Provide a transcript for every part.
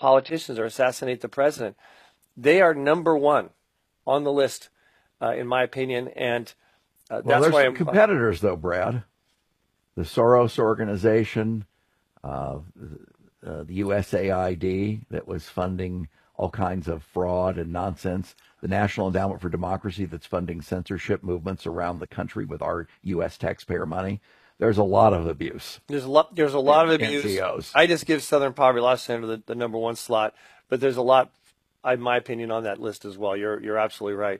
politicians or assassinate the president. They are number one on the list, in my opinion, and that's there's why some competitors, though, Brad. The Soros organization, the USAID that was funding all kinds of fraud and nonsense, the National Endowment for Democracy that's funding censorship movements around the country with our U.S. taxpayer money. There's a lot of abuse. There's a lot of abuse. NGOs. I just give Southern Poverty Law Center the number one slot, but there's a lot, in my opinion, on that list as well. You're absolutely right,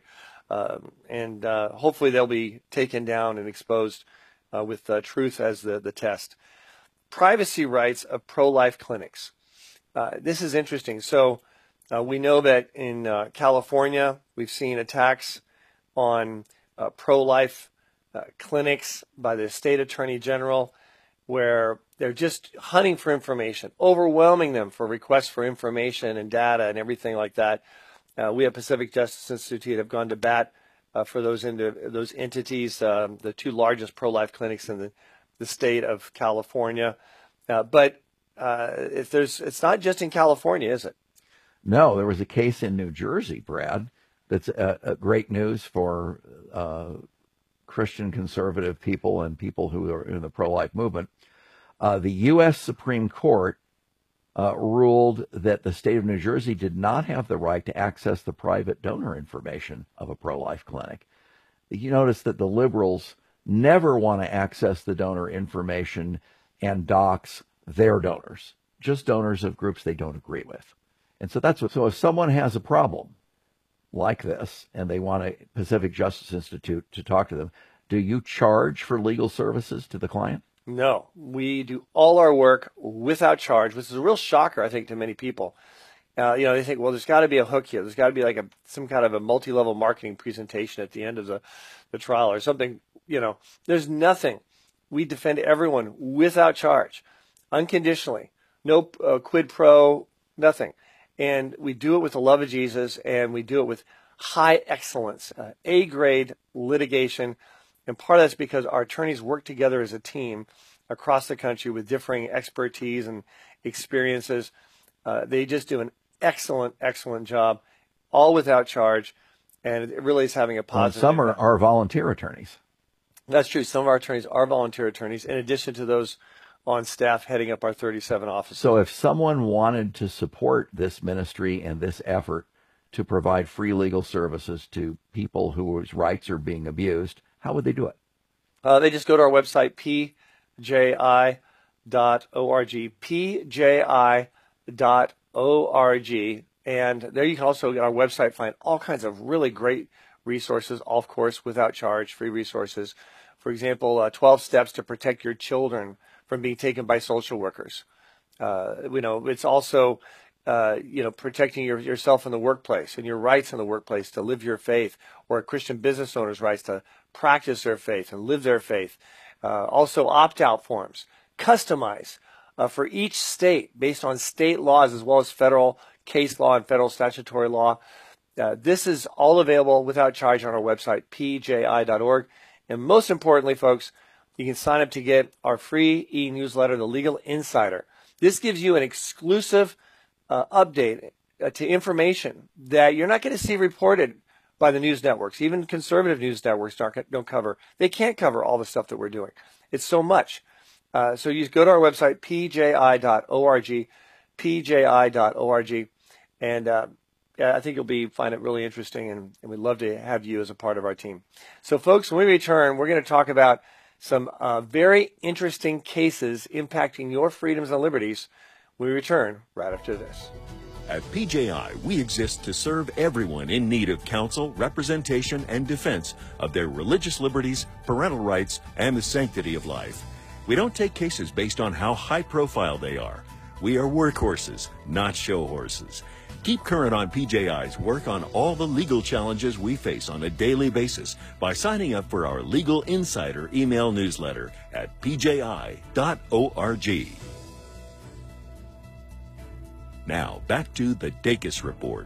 and hopefully they'll be taken down and exposed with truth as the test. Privacy rights of pro-life clinics. This is interesting. So we know that in California we've seen attacks on pro-life clinics by the state attorney general, where they're just hunting for information, overwhelming them for requests for information and data and everything like that. We at Pacific Justice Institute have gone to bat for those entities, the two largest pro-life clinics in the state of California. But it's not just in California, is it? No, there was a case in New Jersey, Brad, that's great news for Christian conservative people and people who are in the pro-life movement. The U.S. Supreme Court ruled that the state of New Jersey did not have the right to access the private donor information of a pro-life clinic. You notice that the liberals never want to access the donor information and dox their donors, just donors of groups they don't agree with. And so so if someone has a problem like this and they want a Pacific Justice Institute to talk to them, do you charge for legal services to the client? No, we do all our work without charge, which is a real shocker, I think, to many people. They think, well, there's got to be a hook here. There's got to be like some kind of a multi-level marketing presentation at the end of the trial or something. There's nothing. We defend everyone without charge, unconditionally, no quid pro, nothing. And we do it with the love of Jesus, and we do it with high excellence, A-grade litigation. And part of that's because our attorneys work together as a team across the country with differing expertise and experiences. They just do an excellent, excellent job, all without charge, and it really is having a positive Some are volunteer attorneys. That's true. Some of our attorneys are volunteer attorneys, in addition to those on staff heading up our 37 offices. So if someone wanted to support this ministry and this effort to provide free legal services to people whose rights are being abused, how would they do it? They just go to our website, pji.org, pji.org, and there you can also, on our website, find all kinds of really great resources, all, of course, without charge, free resources. For example, 12 steps to protect your children from being taken by social workers. It's also, protecting yourself in the workplace and your rights in the workplace to live your faith, or a Christian business owner's rights to practice their faith and live their faith. Also, opt-out forms, customize for each state based on state laws as well as federal case law and federal statutory law. This is all available without charge on our website, pji.org. And most importantly, folks, you can sign up to get our free e-newsletter, The Legal Insider. This gives you an exclusive update to information that you're not going to see reported by the news networks. Even conservative news networks don't cover. They can't cover all the stuff that we're doing. It's so much. So you go to our website, pji.org, pji.org, and I think you'll find it really interesting, and we'd love to have you as a part of our team. So, folks, when we return, we're going to talk about some very interesting cases impacting your freedoms and liberties. We return right after this. At PJI, we exist to serve everyone in need of counsel, representation, and defense of their religious liberties, parental rights, and the sanctity of life. We don't take cases based on how high profile they are. We are workhorses, not show horses. Keep current on PJI's work on all the legal challenges we face on a daily basis by signing up for our Legal Insider email newsletter at pji.org. Now, back to the Dacus Report.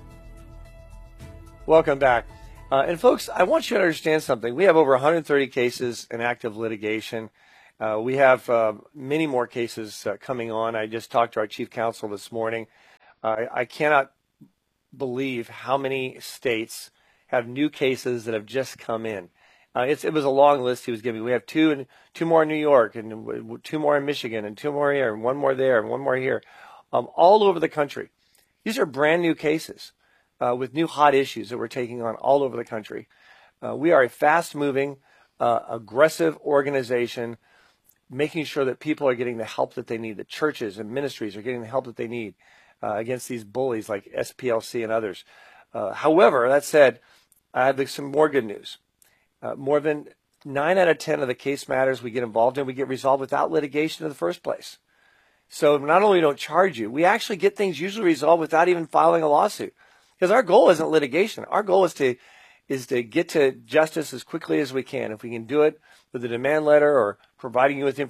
Welcome back. And folks, I want you to understand something. We have over 130 cases in active litigation. We have many more cases coming on. I just talked to our chief counsel this morning. I cannot believe how many states have new cases that have just come in. It was a long list he was giving. We have two more in New York, and 2 more in Michigan, and 2 more here, and 1 more there, and 1 more here, all over the country. These are brand new cases with new hot issues that we're taking on all over the country. We are a fast-moving, aggressive organization, making sure that people are getting the help that they need. The churches and ministries are getting the help that they need against these bullies like SPLC and others. However, that said, I have some more good news. More than 9 out of 10 of the case matters we get involved in, we get resolved without litigation in the first place. So not only don't charge you, we actually get things usually resolved without even filing a lawsuit. Because our goal isn't litigation. Our goal is to get to justice as quickly as we can. If we can do it with a demand letter or providing you with information